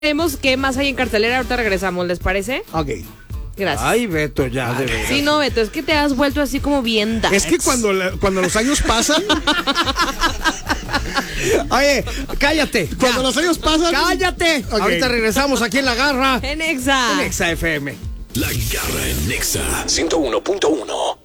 Veremos qué más hay en cartelera. Ahorita regresamos, ¿les parece? Ok. Gracias. Ay, Beto, ya, de veras. Sí, no, Beto, es que te has vuelto así como bien darks. Es que cuando los años pasan. Oye, cállate. Cuando los años pasan. ¡Cállate! Ok. Ahorita regresamos aquí en La Garra. En Exa. En Exa FM. La Garra en Nexa 101.1.